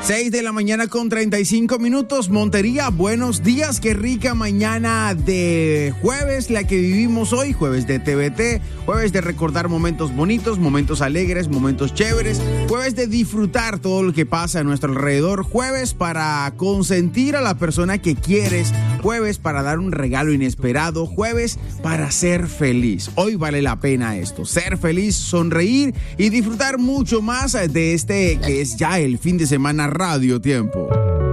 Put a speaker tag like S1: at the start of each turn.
S1: 6 de la mañana con 35 minutos. Montería, buenos días. Qué rica mañana de jueves la que vivimos hoy. Jueves de TVT, jueves de recordar momentos bonitos, momentos alegres, momentos chéveres. Jueves de disfrutar todo lo que pasa a nuestro alrededor. Jueves para consentir a la persona que quieres. Jueves para dar un regalo inesperado. Jueves para ser feliz. Hoy vale la pena esto. Ser feliz, sonreír y disfrutar mucho más de este que es ya el fin de semana Radio Tiempo.